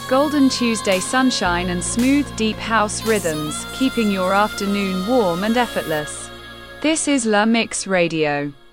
Golden Tuesday sunshine and smooth deep house rhythms, keeping your afternoon warm and effortless. This is La Mix Radio.